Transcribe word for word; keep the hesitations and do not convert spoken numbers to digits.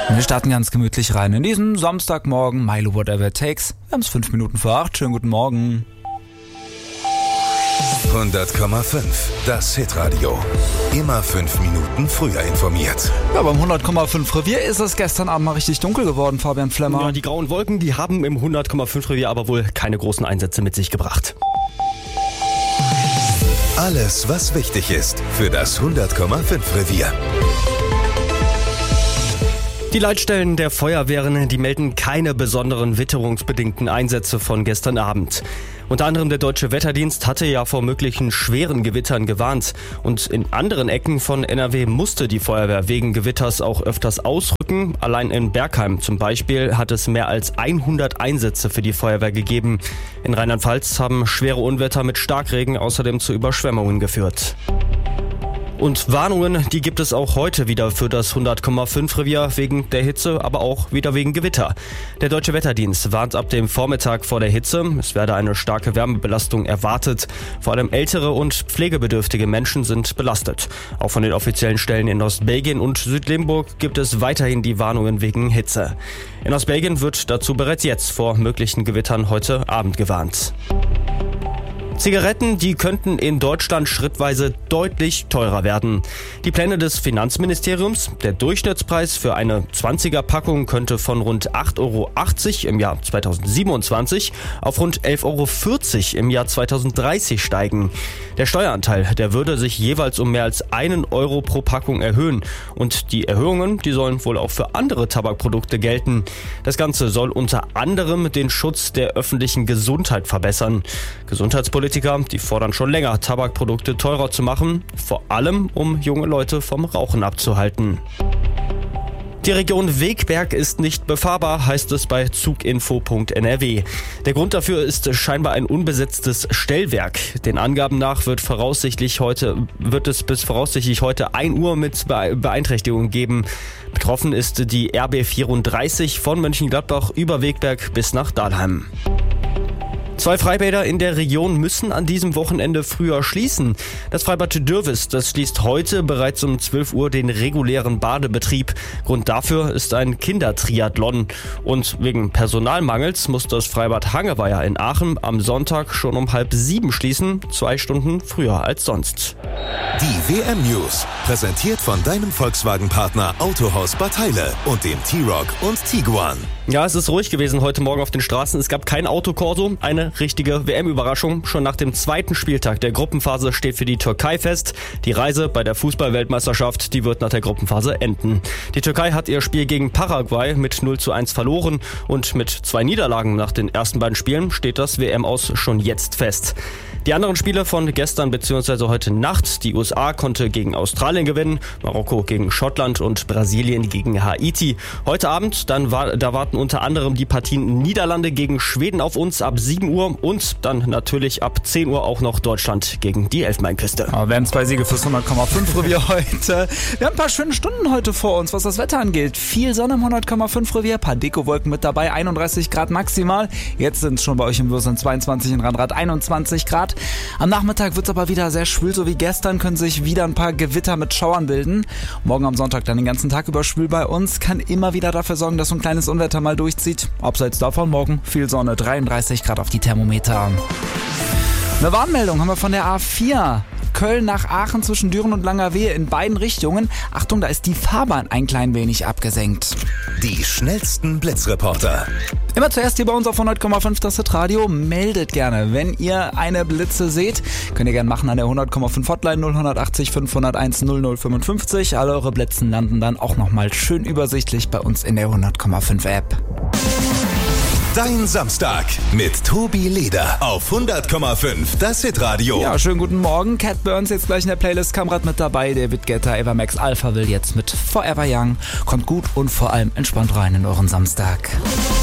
Wir starten ganz gemütlich rein in diesen Samstagmorgen. Milo Whatever It Takes. Wir haben es fünf Minuten vor acht. Schönen guten Morgen. hundert Komma fünf, das Hitradio. Immer fünf Minuten früher informiert. Ja, beim hundert Komma fünf Revier ist es gestern Abend mal richtig dunkel geworden, Fabian Flemmer. Ja, die grauen Wolken, die haben im hundert Komma fünf Revier aber wohl keine großen Einsätze mit sich gebracht. Alles, was wichtig ist für das hundert Komma fünf Revier. Die Leitstellen der Feuerwehren, die melden keine besonderen witterungsbedingten Einsätze von gestern Abend. Unter anderem der Deutsche Wetterdienst hatte ja vor möglichen schweren Gewittern gewarnt. Und in anderen Ecken von N R W musste die Feuerwehr wegen Gewitters auch öfters ausrücken. Allein in Bergheim zum Beispiel hat es mehr als hundert Einsätze für die Feuerwehr gegeben. In Rheinland-Pfalz haben schwere Unwetter mit Starkregen außerdem zu Überschwemmungen geführt. Und Warnungen, die gibt es auch heute wieder für das hundert Komma fünf Revier wegen der Hitze, aber auch wieder wegen Gewitter. Der Deutsche Wetterdienst warnt ab dem Vormittag vor der Hitze. Es werde eine starke Wärmebelastung erwartet. Vor allem ältere und pflegebedürftige Menschen sind belastet. Auch von den offiziellen Stellen in Ostbelgien und Südlimburg gibt es weiterhin die Warnungen wegen Hitze. In Ostbelgien wird dazu bereits jetzt vor möglichen Gewittern heute Abend gewarnt. Zigaretten, die könnten in Deutschland schrittweise deutlich teurer werden. Die Pläne des Finanzministeriums, der Durchschnittspreis für eine zwanziger-Packung könnte von rund acht Euro achtzig im Jahr zweitausendsiebenundzwanzig auf rund elf Euro vierzig im Jahr zweitausenddreißig steigen. Der Steueranteil, der würde sich jeweils um mehr als einen Euro pro Packung erhöhen. Und die Erhöhungen, die sollen wohl auch für andere Tabakprodukte gelten. Das Ganze soll unter anderem den Schutz der öffentlichen Gesundheit verbessern. Gesundheitspolitiker Die fordern schon länger, Tabakprodukte teurer zu machen, vor allem um junge Leute vom Rauchen abzuhalten. Die Region Wegberg ist nicht befahrbar, heißt es bei zuginfo punkt n r w. Der Grund dafür ist scheinbar ein unbesetztes Stellwerk. Den Angaben nach wird voraussichtlich heute, wird es bis voraussichtlich heute ein Uhr mit Beeinträchtigungen geben. Betroffen ist die R B vierunddreißig von Mönchengladbach über Wegberg bis nach Dahlheim. Zwei Freibäder in der Region müssen an diesem Wochenende früher schließen. Das Freibad Dürwes, das schließt heute bereits um zwölf Uhr den regulären Badebetrieb. Grund dafür ist ein Kindertriathlon. Und wegen Personalmangels muss das Freibad Hangeweiher in Aachen am Sonntag schon um halb sieben schließen, zwei Stunden früher als sonst. Die W M-News, präsentiert von deinem Volkswagen-Partner Autohaus Bad Heile und dem T-Roc und Tiguan. Ja, es ist ruhig gewesen heute Morgen auf den Straßen. Es gab kein Autokorso, eine richtige W M-Überraschung. Schon nach dem zweiten Spieltag der Gruppenphase steht für die Türkei fest. Die Reise bei der Fußball-Weltmeisterschaft, die wird nach der Gruppenphase enden. Die Türkei hat ihr Spiel gegen Paraguay mit null zu eins verloren und mit zwei Niederlagen nach den ersten beiden Spielen steht das W M-Aus schon jetzt fest. Die anderen Spiele von gestern bzw. heute Nacht, die U S A konnte gegen Australien gewinnen, Marokko gegen Schottland und Brasilien gegen Haiti. Heute Abend, dann war, da warten unter anderem die Partien Niederlande gegen Schweden auf uns ab sieben Uhr und dann natürlich ab zehn Uhr auch noch Deutschland gegen die Elfenbeinküste. Aber werden zwei Siege fürs hundert Komma fünf Revier heute. Wir haben ein paar schöne Stunden heute vor uns, was das Wetter angeht. Viel Sonne im hundert Komma fünf Revier, paar Dekowolken mit dabei, einunddreißig Grad maximal. Jetzt sind es schon bei euch im Würselen zweiundzwanzig, in Randrad einundzwanzig Grad. Am Nachmittag wird es aber wieder sehr schwül, so wie gestern können sich wieder ein paar Gewitter mit Schauern bilden. Morgen am Sonntag dann den ganzen Tag über schwül bei uns, kann immer wieder dafür sorgen, dass so ein kleines Unwetter mal durchzieht. Abseits davon morgen viel Sonne, dreiunddreißig Grad auf die Thermometer. Eine Warnmeldung haben wir von der A vier. Köln nach Aachen zwischen Düren und Langerwehe in beiden Richtungen. Achtung, da ist die Fahrbahn ein klein wenig abgesenkt. Die schnellsten Blitzreporter. Immer zuerst hier bei uns auf hundert Komma fünf das Hitradio. Meldet gerne, wenn ihr eine Blitze seht. Könnt ihr gerne machen an der hundert Komma fünf Hotline null achtzig fünfhunderteins null null fünfundfünfzig. Alle eure Blitzen landen dann auch nochmal schön übersichtlich bei uns in der hundert Komma fünf App. Dein Samstag mit Tobi Leder auf hundert Komma fünf, das Hitradio. Ja, schönen guten Morgen. Cat Burns jetzt gleich in der Playlist, Kamrad mit dabei. David Guetta, Ava Max, Alpha will jetzt mit Forever Young. Kommt gut und vor allem entspannt rein in euren Samstag.